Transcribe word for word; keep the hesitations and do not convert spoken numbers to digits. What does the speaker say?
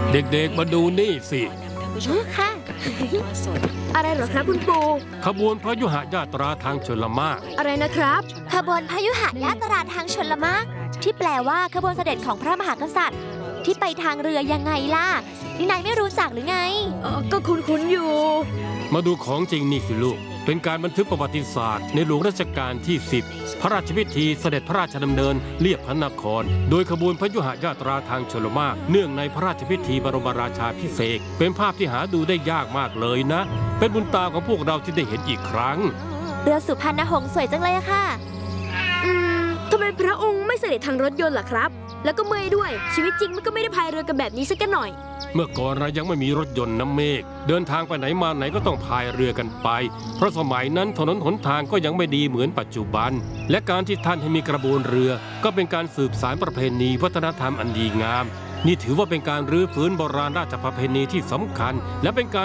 เด็กๆมาดูนี่สิค่ะอะไรเหรอครับคุณปู่ขบวนพระยุหญาตราทางชลมารอะไรนะครับขบวนพยุหญาตราทางชลมารที่แปลว่าขบวนเสด็จของพระมหากษัตริย์ที่ไปทางเรือยังไงล่ะนี่นายไม่รู้จักหรือไงก็คุ้นๆอยู่มาดูของจริงนี่สิลูกเป็นการบันทึกประวัติศาสตร์ในหลวงรัชกาลที่สิบพระราชพิธีเสด็จพระราชดำเนินเลียบพระนครโดยขบวนพยุหญาตราทางชลมารเนื่องในพระราชพิธีบรมราชาภิเษกเป็นภาพที่หาดูได้ยากมากเลยนะเป็นบุญตาของพวกเราที่ได้เห็นอีกครั้งเรือสุพรรณหงส์สวยจังเลยอะค่ะอืมทำไมพระองค์ไม่เสด็จทางรถยนต์ล่ะครับแล้วก็เมื่อยด้วยชีวิตจริงมันก็ไม่ได้พายเรือกันแบบนี้สักหน่อยเมื่อก่อนเรายังไม่มีรถยนต์น้ำเมฆเดินทางไปไหนมาไหนก็ต้องพายเรือกันไปเพราะสมัยนั้นถนนหนทางก็ยังไม่ดีเหมือนปัจจุบันและการที่ท่านให้มีกระบวนเรือก็เป็นการสืบสานประเพณีวัฒนธรรมอันดีงามนี่ถือว่าเป็นการรื้อฟื้นโบราณราชประเพณีที่สำคัญและเป็นการ